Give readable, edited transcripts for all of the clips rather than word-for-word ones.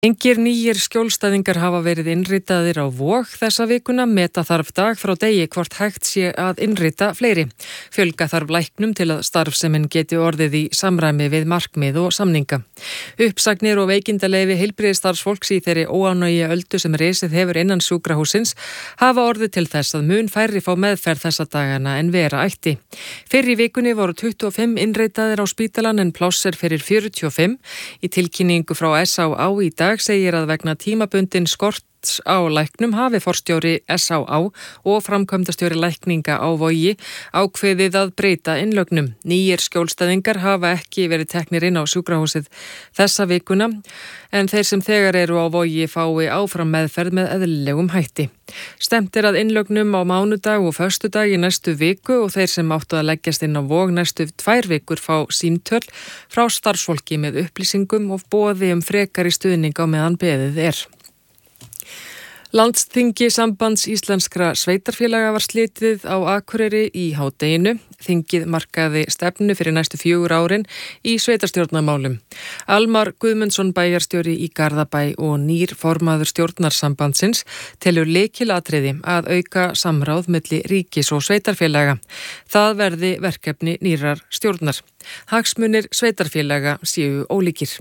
Engir nýjir skjólstæðingar hafa verið innritaðir á Vog þessa vikuna, meta þarf dag frá degi hvort hægt sé að innrita fleiri. Fjölga þarf læknum til að starfsemin geti orðið í samræmi við markmið og samninga. Uppsagnir og veikindaleyfi heilbrigðisstarfsfólks í þeirri óánægju öldu sem risið hefur innan sjúkrahússins hafa orðið til þess að mun færri fá meðferð þessa dagana en vera ætti. Fyrr í vikunni voru 25 innritaðir á spítalan en pláss er fyrir 45. Í tilkynningu frá SÁÁ í dag segir að vegna tímabundin skorts á læknum hafi forstjóri SÁÁ og framkvæmdastjóri lækninga á Vogi ákveðið að breyta innlögnum. Nýjir skjólstæðingar hafa ekki verið teknir inn á sjúkrahúsið þessa vikuna en þeir sem þegar eru á Vogi fái áfram meðferð með eðlilegum hætti. Stefnt er að innlögnum á mánudag og föstudag í næstu viku og þeir sem áttu að leggjast inn á Vog næstu 2 vikur fá símtöl frá starfsfólki með upplýsingum og boði frekari stuðning á meðan beðið er. Landsþingi Sambands íslenskra sveitarfélaga var slitið á Akureyri í hádeginu. Þingið markaði stefnu fyrir næstu 4 árin í sveitarstjórnarmálum. Almar Guðmundsson bæjarstjóri í Garðabæ og nýr formaður stjórnarsambandsins telur lykilatriði að auka samráð milli ríkis og sveitarfélaga. Það verði verkefni nýrrar stjórnar. Hagsmunir sveitarfélaga séu ólíkir.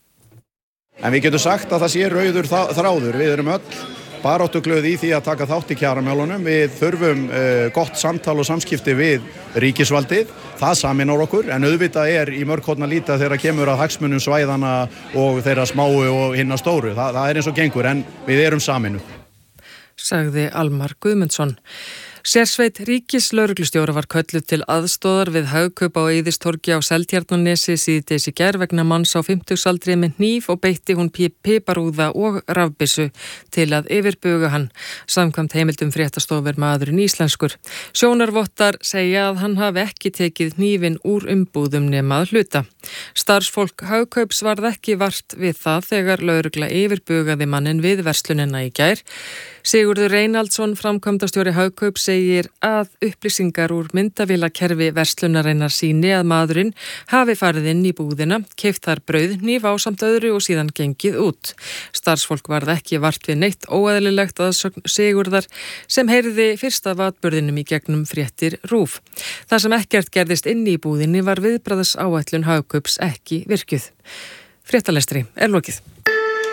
En við getum sagt að það sé rauður þráður. Við erum öll baráttuglöð í því að taka þátt í kjaramálunum. Við þurfum gott samtal og samskipti við ríkisvaldið. Það sameinar okkur, en auðvitað er í mörg horn að líta þegar kemur að hagsmunum svæðana og þeirra smáu og hinna stóru. Það er eins og gengur, en við erum sameinuð. Sagði Almar Guðmundsson. Sérsveit ríkislögreglustjóra var kölluð til aðstoðar við Hagkaup á Eiðistorgi á Seltjarnarnesi síðdegis í gær vegna manns á 50-aldri með hníf og beitti hún piparúða og rafbyssu til að yfirbuga hann. Samkvæmt heimildum fréttastofu er maðurinn íslenskur. Sjónarvottar segja að hann hafi ekki tekið hnífinn úr umbúðum nema að hluta. Starfsfólk Hagkaups varð ekki vart við það þegar lögregla yfirbugaði manninn við verslunina í gær. Sigurður Reynaldsson, framkvæmdastjóri Hagkaups, segir að upplýsingar úr myndavélakerfi verslunarinnar sýni að maðurinn hafi farið inn í búðina, keypt þar brauðhníf ásamt öðru og síðan gengið út. Starfsfólk varð ekki vart við neitt óeðlilegt að Sigurðar sem heyrði fyrst af atburðinum í gegnum fréttir RÚV. Það sem ekkert gerðist inn í búðinni var viðbragðsáætlun Hagkaups ekki virkjuð. Fréttalestri er lokið.